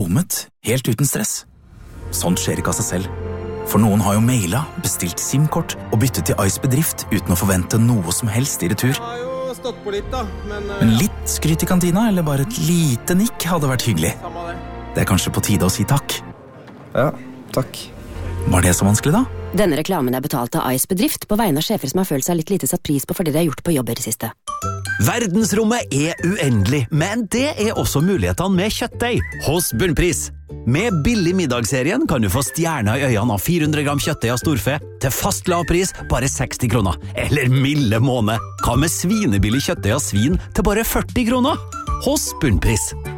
zoomet, helt uten stress. Sånt skjer ikke av seg selv. For noen har jo mailet, bestilt SIM-kort og byttet til Ice Bedrift uten å forvente noe som helst i retur. Jeg har jo stått på litt da, Men litt skryt i kantina, eller bare et lite nikk hadde vært hyggelig. Det kanskje på tide å si takk. Ja, takk. Var det så vanskelig da? Denne reklamen betalt av Ice Bedrift på vegne av sjefer som har følt seg litt lite satt pris på for det de har gjort på jobber i siste. Verdensrommet uendelig, men det også mulighetene med kjøttdeig hos Bunnpris. Med billig middagsserien kan du få stjerner i øynene av 400 gram kjøttdeig av storfe til fast lav pris bare 60 kroner. Eller milde måned. Hva med svinebillig kjøttdeig av svin til bare 40 kroner? Hos Bunnpris.